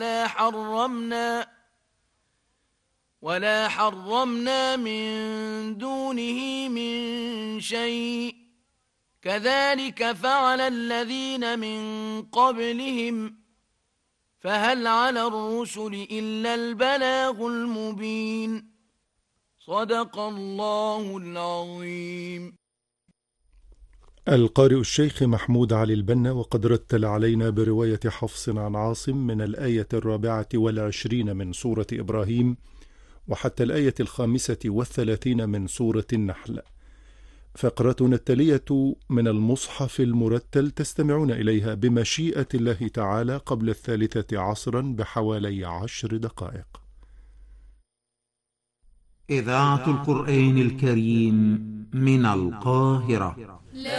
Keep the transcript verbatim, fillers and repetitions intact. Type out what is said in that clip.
ولا حرمنا ولا حرمنا من دونه من شيء كذلك فعل الذين من قبلهم فهل على الرسل إلا البلاغ المبين صدق الله العظيم. القارئ الشيخ محمود علي البنا، وقد رتل علينا برواية حفص عن عاصم من الآية الرابعة والعشرين من سورة إبراهيم وحتى الآية الخامسة والثلاثين من سورة النحل. فقرتنا التالية من المصحف المرتل تستمعون إليها بمشيئة الله تعالى قبل الثالثة عصرا بحوالي عشر دقائق. إذاعة القرآن الكريم من القاهرة.